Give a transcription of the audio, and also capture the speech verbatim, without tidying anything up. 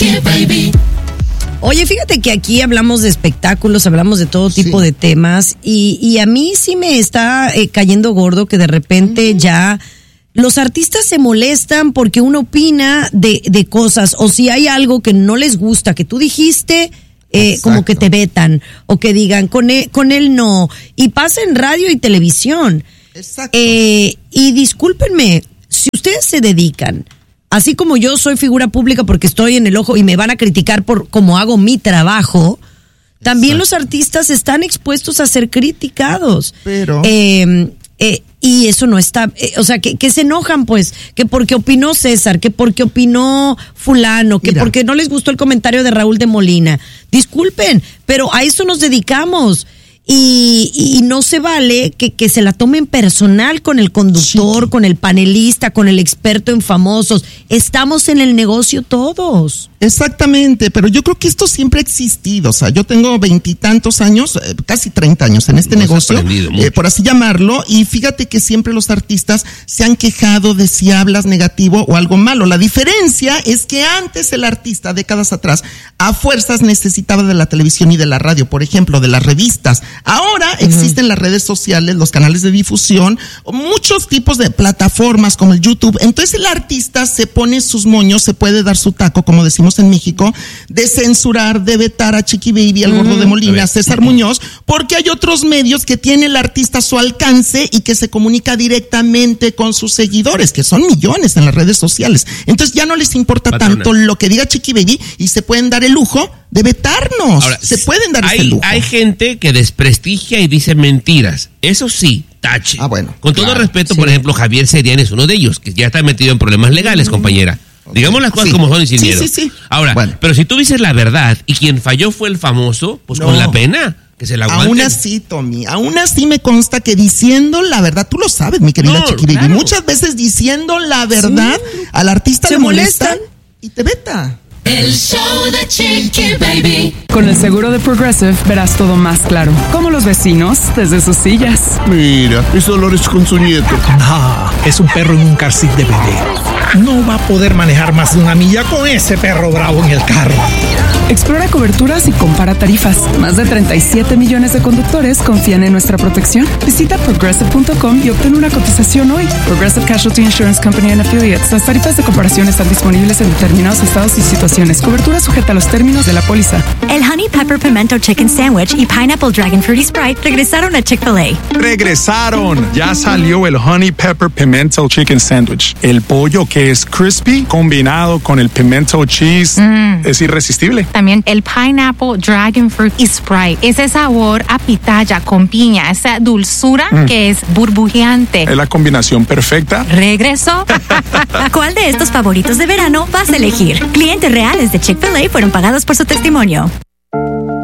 Chiqui Baby. Oye, fíjate que aquí hablamos de espectáculos, hablamos de todo tipo sí. de temas y, y a mí sí me está eh, cayendo gordo que de repente uh-huh. ya los artistas se molestan porque uno opina de, de cosas o si hay algo que no les gusta, que tú dijiste, eh, como que te vetan o que digan con él, con él no. Y pasa en radio y televisión. Exacto. Eh, y discúlpenme, si ustedes se dedican... Así como yo soy figura pública porque estoy en el ojo y me van a criticar por cómo hago mi trabajo, también Exacto. los artistas están expuestos a ser criticados. Pero... Eh, eh, y eso no está... Eh, o sea, que, que se enojan, pues, que porque opinó César, que porque opinó fulano, que Mira. porque no les gustó el comentario de Raúl de Molina. Disculpen, pero a eso nos dedicamos. Y, y no se vale que, que se la tomen personal con el conductor, sí. con el panelista, con el experto en famosos. Estamos en el negocio todos. Exactamente, pero yo creo que esto siempre ha existido. O sea, yo tengo veintitantos años, eh, casi treinta años en este no negocio, eh, por así llamarlo, y fíjate que siempre los artistas se han quejado de si hablas negativo o algo malo. La diferencia es que antes el artista, décadas atrás, a fuerzas necesitaba de la televisión y de la radio, por ejemplo, de las revistas. Ahora uh-huh. existen las redes sociales, los canales de difusión, muchos tipos de plataformas como el YouTube. Entonces el artista se pone sus moños, se puede dar su taco, como decimos en México, de censurar, de vetar a Chiqui Baby, al uh-huh. Gordo de Molina, a César Muñoz, porque hay otros medios que tiene el artista a su alcance y que se comunica directamente con sus seguidores, que son millones en las redes sociales. Entonces ya no les importa Patrona. tanto lo que diga Chiqui Baby y se pueden dar el lujo de vetarnos. Ahora, se pueden dar hay, ese lujo. Hay gente que desprestigia y dice mentiras. Eso sí, tache. Ah, bueno. Con todo claro, respeto, sí. por ejemplo, Javier Serián es uno de ellos, que ya está metido en problemas legales, mm. compañera. Okay. Digamos las cosas sí. como son, ingeniero. Sí, sí, sí. Ahora, bueno. pero si tú dices la verdad y quien falló fue el famoso, pues no. con la pena, que se la aguanten. Aún así, Tommy, aún así me consta que diciendo la verdad, tú lo sabes, mi querida no, Chiqui Baby, claro. muchas veces diciendo la verdad, sí. al artista se le molestan molestan y te veta. El show de Chiqui Baby. Con el seguro de Progressive verás todo más claro. Como los vecinos desde sus sillas. Mira, es Dolores con su nieto. No, es un perro en un car seat de bebé. No va a poder manejar más de una milla con ese perro bravo en el carro. Explora coberturas y compara tarifas. Más de treinta y siete millones de conductores confían en nuestra protección. Visita progressive punto com y obtén una cotización hoy. Progressive Casualty Insurance Company and Affiliates. Las tarifas de comparación están disponibles en determinados estados y situaciones. Cobertura sujeta a los términos de la póliza. El Honey Pepper Pimento Chicken Sandwich y Pineapple Dragon Fruity Sprite regresaron a Chick-fil-A. ¡Regresaron! Ya salió el Honey Pepper Pimento Chicken Sandwich. El pollo que es crispy combinado con el pimento cheese mm. es irresistible. También el Pineapple Dragon Fruit y Sprite. Ese sabor a pitaya con piña, esa dulzura mm. que es burbujeante. Es la combinación perfecta. ¿Regresó? ¿Cuál de estos favoritos de verano vas a elegir? Clientes reales de Chick-fil-A fueron pagados por su testimonio.